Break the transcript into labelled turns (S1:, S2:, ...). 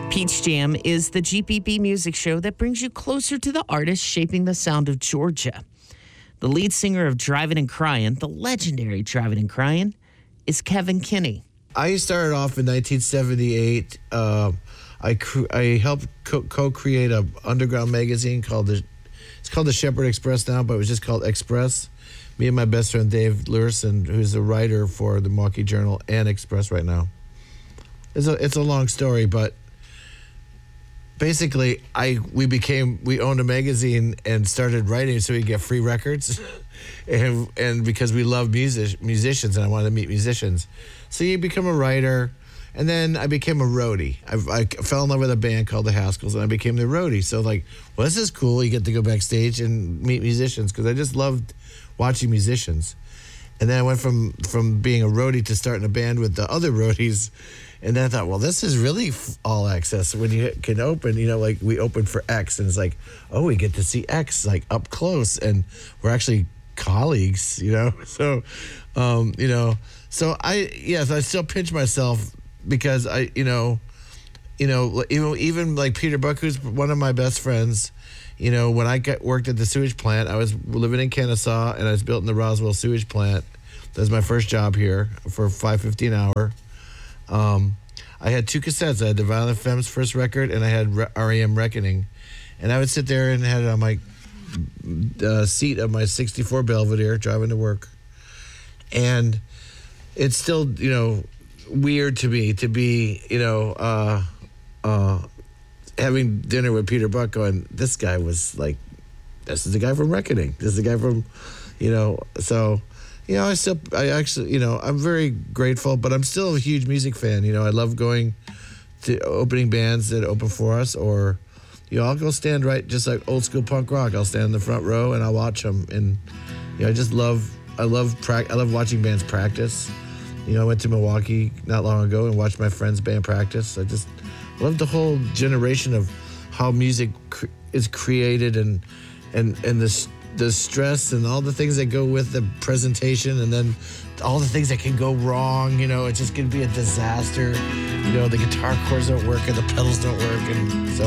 S1: Peach Jam is the GPB music show that brings you closer to the artists shaping the sound of Georgia. The lead singer of Drivin' and Cryin', the legendary Drivin' and Cryin', is Kevin Kinney.
S2: I started off in 1978. I helped co-create an underground magazine called the Shepherd Express now, but it was just called Express. Me and my best friend Dave Lurson, who's a writer for the Milwaukee Journal and Express right now. It's a long story, but basically we owned a magazine and started writing so we could get free records, and because we love musicians and I wanted to meet musicians, so you become a writer. And then I became a roadie. I fell in love with a band called the Haskells, and I became the roadie. So this is cool. You get to go backstage and meet musicians, because I just loved watching musicians. And then I went from being a roadie to starting a band with the other roadies. And then I thought, well, this is really all access when you can open, we opened for X, and it's like, oh, we get to see X up close, and we're actually colleagues, So, so I still pinch myself, because even like Peter Buck, who's one of my best friends, when I worked at the sewage plant, I was living in Kennesaw, and I was built in the Roswell sewage plant. That was my first job here for $5.50 an hour. I had 2 cassettes. I had the Violent Femmes first record, and I had REM Reckoning. And I would sit there and had it on my seat of my 64 Belvedere driving to work. And it's still, weird to me to be, having dinner with Peter Buck going, this guy was like, this is the guy from Reckoning. This is the guy from, so, I'm very grateful, but I'm still a huge music fan. I love going to opening bands that open for us, or, I'll go stand right, just like old school punk rock. I'll stand in the front row and I'll watch them. And, I love watching bands practice. I went to Milwaukee not long ago and watched my friend's band practice. I just love the whole generation of how music is created, and the stress and all the things that go with the presentation, and then all the things that can go wrong. It's just going to be a disaster. The guitar chords don't work and the pedals don't work, and so